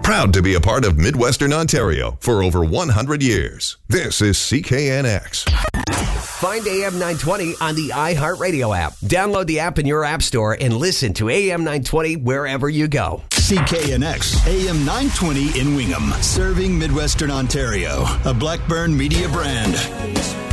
Proud to be a part of Midwestern Ontario for over 100 years. This is CKNX. Find AM 920 on the iHeartRadio app. Download the app in your app store and listen to AM 920 wherever you go. CKNX, AM 920 in Wingham, serving Midwestern Ontario, a Blackburn Media brand.